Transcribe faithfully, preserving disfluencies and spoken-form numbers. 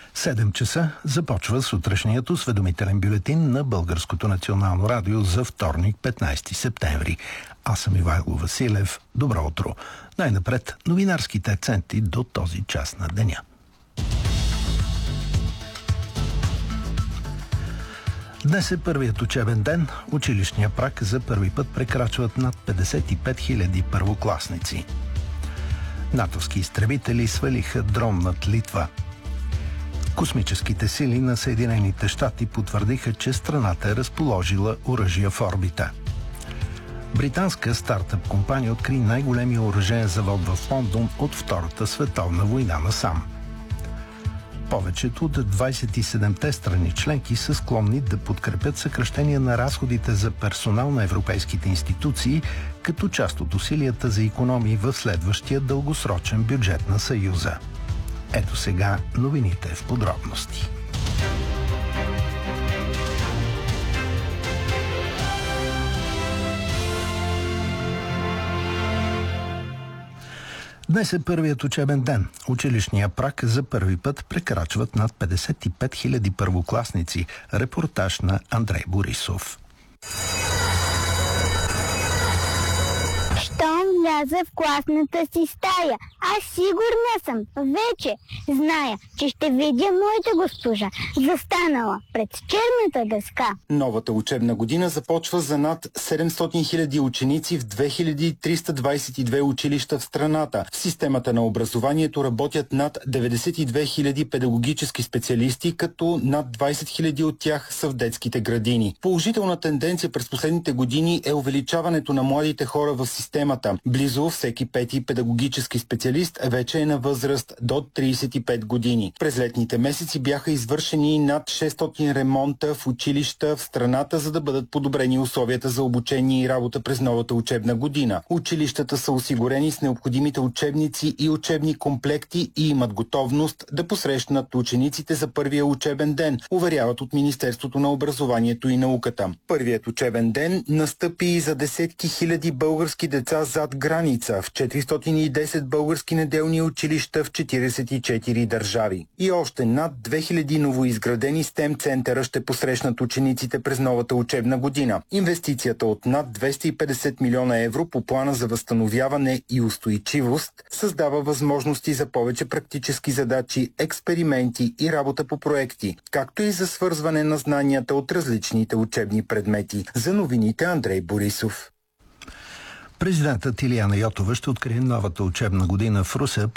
седем часа започва сутрешният осведомителен бюлетин на Българското национално радио за вторник, петнайсети септември. Аз съм Ивайло Василев. Добро утро. Най-напред новинарските акценти до този час на деня. Днес е първият учебен ден. Училищния праг за първи път прекрачват над петдесет и пет хиляди първокласници. натовски изтребители свалиха дрон над Литва. Космическите сили на Съединените щати потвърдиха, че страната е разположила оръжия в орбита. Британска стартъп компания откри най-големия оръжеен завод в Лондон от Втората световна война насам. Повечето от двайсет и седемте страни членки са склонни да подкрепят съкращение на разходите за персонал на европейските институции като част от усилията за икономии в следващия дългосрочен бюджет на Съюза. Ето сега новините в подробности. Днес е първият учебен ден. Училищния праг за първи път прекрачват над петдесет и пет хиляди първокласници. Репортаж на Андрей Борисов. Щом вляза в класната си стая, аз сигурна съм, вече зная, че ще видя моята госпожа, застанала пред черната дъска. Новата учебна година започва за над седемстотин хиляди ученици в две хиляди триста двайсет и две училища в страната. В системата на образованието работят над деветдесет и две хиляди педагогически специалисти, като над двайсет хиляди от тях са в детските градини. Положителна тенденция през последните години е увеличаването на младите хора в системата. Близо всеки пети педагогически специалист вече е на възраст до трийсет и пет години. През летните месеци бяха извършени над шестстотин ремонта в училища в страната, за да бъдат подобрени условията за обучение и работа през новата учебна година. Училищата са осигурени с необходимите учебници и учебни комплекти и имат готовност да посрещнат учениците за първия учебен ден, уверяват от Министерството на образованието и науката. Първият учебен ден настъпи и за десетки хиляди български деца зад граница в четиристотин и десет български неделни училища в четирийсет и четири държави. И още над две хиляди новоизградени стем центъра ще посрещнат учениците през новата учебна година. Инвестицията от над двеста и петдесет милиона евро по плана за възстановяване и устойчивост създава възможности за повече практически задачи, експерименти и работа по проекти, както и за свързване на знанията от различните учебни предмети. За новините Андрей Борисов. Президентът Илияна Йотова ще открие новата учебна година в Русе